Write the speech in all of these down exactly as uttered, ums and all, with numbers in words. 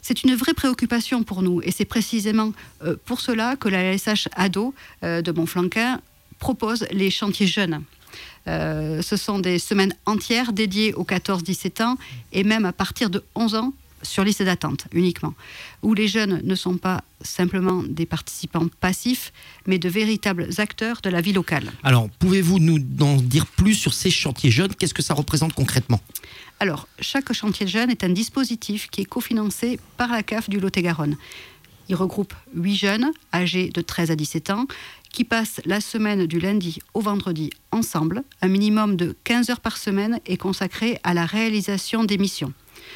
C'est une vraie préoccupation pour nous et c'est précisément euh, pour cela que la L S H Ado euh, de Montflanquin propose les chantiers jeunes. Euh, ce sont des semaines entières dédiées aux quatorze dix-sept ans et même à partir de onze ans sur liste d'attente uniquement, où les jeunes ne sont pas simplement des participants passifs, mais de véritables acteurs de la vie locale. Alors, pouvez-vous nous en dire plus sur ces chantiers jeunes ? Qu'est-ce que ça représente concrètement ? Alors, chaque chantier de jeunes est un dispositif qui est cofinancé par la C A F du Lot-et-Garonne. Il regroupe huit jeunes âgés de treize à dix-sept ans qui passent la semaine du lundi au vendredi ensemble. Un minimum de quinze heures par semaine est consacré à la réalisation des missions.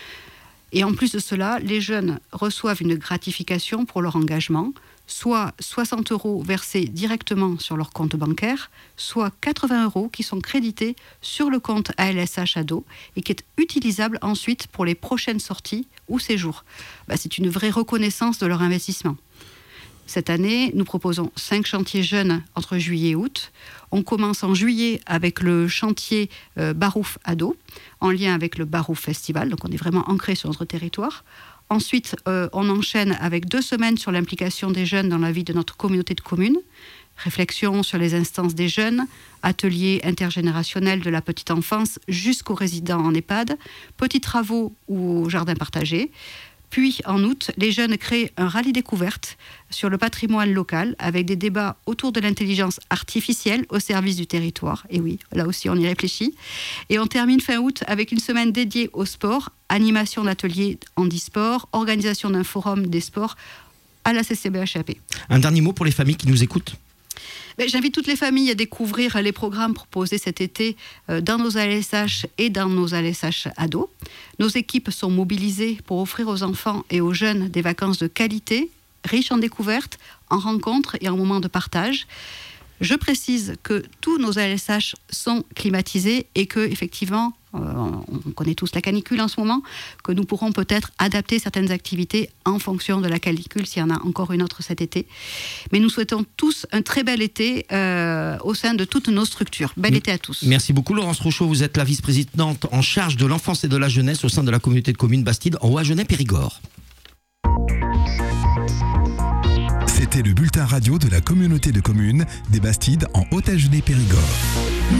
Et en plus de cela, les jeunes reçoivent une gratification pour leur engagement, soit soixante euros versés directement sur leur compte bancaire, soit quatre-vingts euros qui sont crédités sur le compte A L S H Ado et qui est utilisable ensuite pour les prochaines sorties ou séjours. Bah, c'est une vraie reconnaissance de leur investissement. Cette année, nous proposons cinq chantiers jeunes entre juillet et août. On commence en juillet avec le chantier euh, Barouf Ado, en lien avec le Barouf Festival, donc on est vraiment ancré sur notre territoire. Ensuite, euh, on enchaîne avec deux semaines sur l'implication des jeunes dans la vie de notre communauté de communes. Réflexion sur les instances des jeunes, ateliers intergénérationnels de la petite enfance jusqu'aux résidents en EHPAD, petits travaux ou jardins partagés. Puis, en août, les jeunes créent un rallye découverte sur le patrimoine local avec des débats autour de l'intelligence artificielle au service du territoire. Et oui, là aussi, on y réfléchit. Et on termine fin août avec une semaine dédiée au sport, animation d'ateliers handisport, organisation d'un forum des sports à la C C B H A P. Un dernier mot pour les familles qui nous écoutent ? Ben, j'invite toutes les familles à découvrir les programmes proposés cet été dans nos A L S H et dans nos A L S H ados. Nos équipes sont mobilisées pour offrir aux enfants et aux jeunes des vacances de qualité, riches en découvertes, en rencontres et en moments de partage. Je précise que tous nos A L S H sont climatisés et que, effectivement, euh, on connaît tous la canicule en ce moment, que nous pourrons peut-être adapter certaines activités en fonction de la canicule, s'il y en a encore une autre cet été. Mais nous souhaitons tous un très bel été euh, au sein de toutes nos structures. Bel été à tous. Merci beaucoup Laurence Rochaud, vous êtes la vice-présidente en charge de l'enfance et de la jeunesse au sein de la communauté de communes Bastide en Haut-Agenais-Périgord. C'était le bulletin radio de la communauté de communes des Bastides en Haut-Agenais-Périgord.